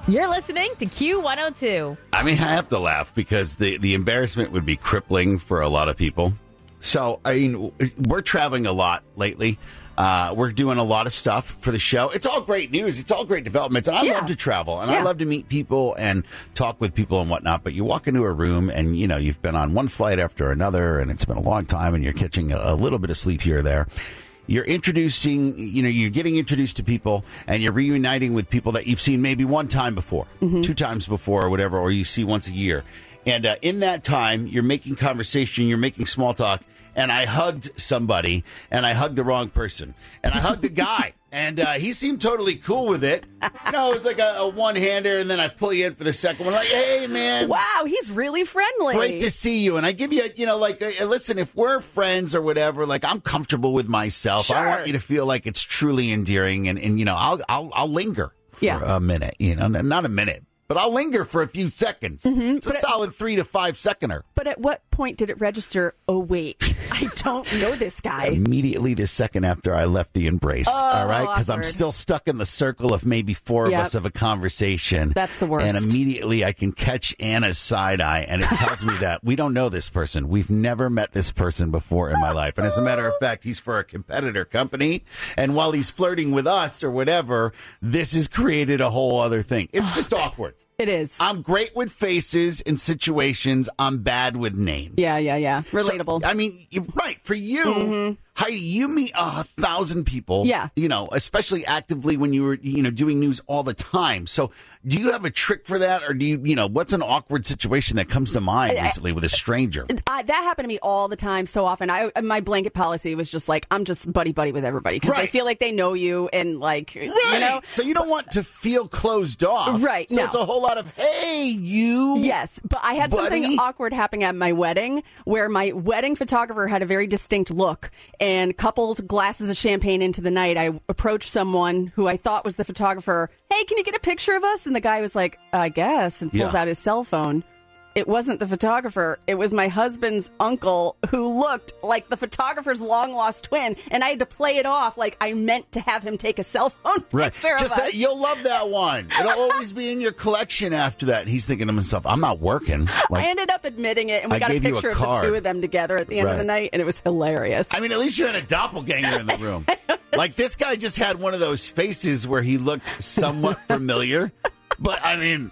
You're listening to Q102. I mean, I have to laugh because the embarrassment would be crippling for a lot of people. So, I mean, we're traveling a lot lately. We're doing a lot of stuff for the show. It's all great news. It's all great developments. And I love to travel. And I love to meet people and talk with people and whatnot. But you walk into a room and, you know, you've been on one flight after another and it's been a long time and you're catching a little bit of sleep here or there. You're introducing, you know, you're getting introduced to people and you're reuniting with people that you've seen maybe one time before, 2 times before or whatever, or you see once a year. And in that time, you're making conversation, you're making small talk. And I hugged somebody, and I hugged the wrong person. And I hugged a guy, and he seemed totally cool with it. You know, it was like a one-hander, and then I pull you in for the second one. Like, hey, man. Wow, he's really friendly. Great to see you. And I give you, you know, like, listen, if we're friends or whatever, like, I'm comfortable with myself. Sure. I want you to feel like it's truly endearing, and you know, I'll linger for a minute. You know, not a minute. But I'll linger for a few seconds. It's a solid 3 to 5 seconder. But at what point did it register, oh, wait, I don't know this guy? Immediately the second after I left the embrace. All right? Because I'm still stuck in the circle of maybe 4 of us of a conversation. That's the worst. And immediately I can catch Anna's side eye, and it tells me that we don't know this person. We've never met this person before in my life. And as a matter of fact, he's for a competitor company. And while he's flirting with us or whatever, this has created a whole other thing. It's just awkward. It is. I'm great with faces and situations. I'm bad with names. Yeah. Relatable. So, I mean, you're right. For you, Heidi, you meet 1,000 people. Yeah. You know, especially actively when you were, you know, doing news all the time. So do you have a trick for that? Or do you know, what's an awkward situation that comes to mind recently with a stranger? That happened to me all the time so often. My blanket policy was just like, I'm just buddy-buddy with everybody. Because they feel like they know you and like, you know. So you don't want to feel closed off. Right. So it's a whole lot of, hey, you. Yes. But I had something awkward happening at my wedding where my wedding photographer had a very distinct look and coupled glasses of champagne into the night. I approached someone who I thought was the photographer. Hey, can you get a picture of us? And the guy was like, I guess, and pulls out his cell phone. It wasn't the photographer. It was my husband's uncle who looked like the photographer's long-lost twin, and I had to play it off like I meant to have him take a cell phone picture of us. That, you'll love that one. It'll always be in your collection after that. He's thinking to himself, I'm not working. Like, I ended up admitting it, and we got a picture of the two of them together at the end of the night, and it was hilarious. I mean, at least you had a doppelganger in the room. Like, this guy just had one of those faces where he looked somewhat familiar, but, I mean,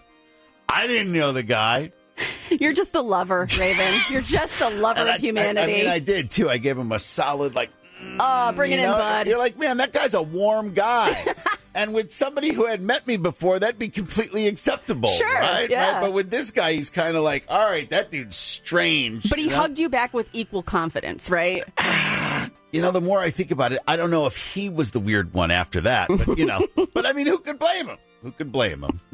I didn't know the guy. You're just a lover, Raven. You're just a lover of humanity. I mean, I did, too. I gave him a solid, like, bring it in, bud. You're like, man, that guy's a warm guy. And with somebody who had met me before, that'd be completely acceptable. Sure, right? yeah. Right? But with this guy, he's kind of like, all right, that dude's strange. But he hugged you back with equal confidence, right? You know, the more I think about it, I don't know if he was the weird one after that. But, you know, but I mean, who could blame him? Who could blame him?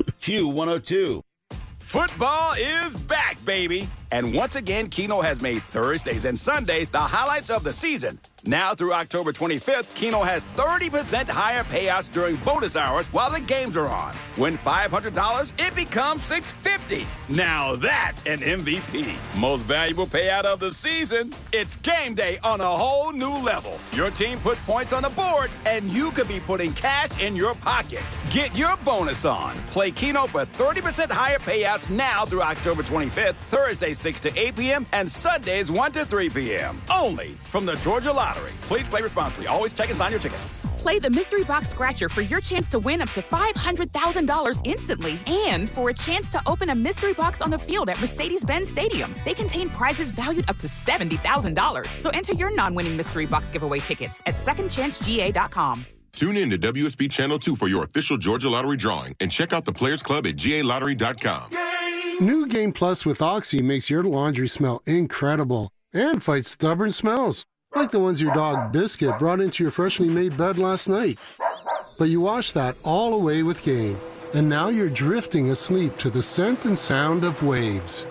Q102. Football is back, baby. And once again, Keno has made Thursdays and Sundays the highlights of the season. Now through October 25th, Keno has 30% higher payouts during bonus hours while the games are on. Win $500, it becomes $650. Now that's an MVP. Most valuable payout of the season. It's game day on a whole new level. Your team puts points on the board, and you could be putting cash in your pocket. Get your bonus on. Play Keno for 30% higher payouts now through October 25th, Thursday 6 to 8 p.m., and Sundays 1 to 3 p.m. Only from the Georgia Lottery. Please play responsibly. Always check and sign your ticket. Play the Mystery Box Scratcher for your chance to win up to $500,000 instantly and for a chance to open a mystery box on the field at Mercedes-Benz Stadium. They contain prizes valued up to $70,000. So enter your non-winning Mystery Box giveaway tickets at secondchancega.com. Tune in to WSB Channel 2 for your official Georgia Lottery drawing and check out the Players Club at GALottery.com. New Game Plus with Oxy makes your laundry smell incredible and fights stubborn smells, like the ones your dog Biscuit brought into your freshly made bed last night. But you wash that all away with Game, and now you're drifting asleep to the scent and sound of waves.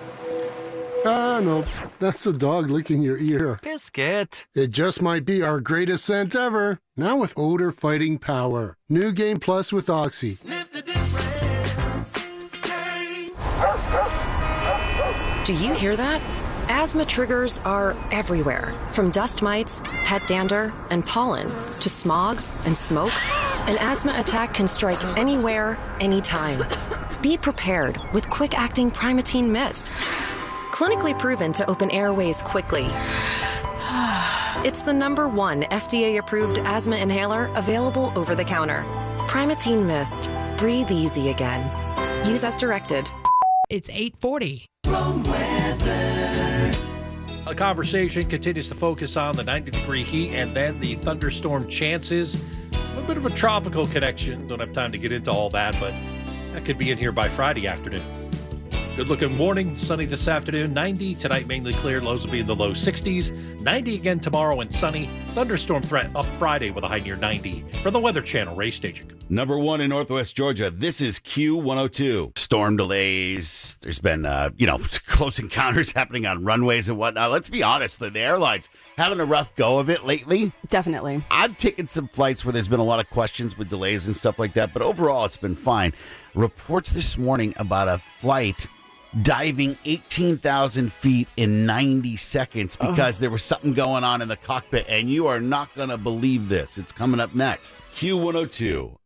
Ah, no, that's the dog licking your ear. Biscuit. It just might be our greatest scent ever, now with odor-fighting power. New Game Plus with Oxy. Sniff the difference. Do you hear that? Asthma triggers are everywhere, from dust mites, pet dander, and pollen, to smog and smoke. An asthma attack can strike anywhere, anytime. Be prepared with quick-acting Primatene Mist. Clinically proven to open airways quickly. It's the #1 FDA-approved asthma inhaler available over the counter. Primatene Mist. Breathe easy again. Use as directed. It's 8:40. A conversation continues to focus on the 90-degree heat and then the thunderstorm chances. A bit of a tropical connection. Don't have time to get into all that, but that could be in here by Friday afternoon. Good-looking morning. Sunny this afternoon. 90. Tonight, mainly clear. Lows will be in the low 60s. 90 again tomorrow and sunny. Thunderstorm threat up Friday with a high near 90. For the Weather Channel, Ray Stagik. #1 in Northwest Georgia. This is Q102. Storm delays. There's been, close encounters happening on runways and whatnot. Let's be honest, the airlines having a rough go of it lately. Definitely. I've taken some flights where there's been a lot of questions with delays and stuff like that, but overall it's been fine. Reports this morning about a flight diving 18,000 feet in 90 seconds because there was something going on in the cockpit, and you are not going to believe this. It's coming up next. Q102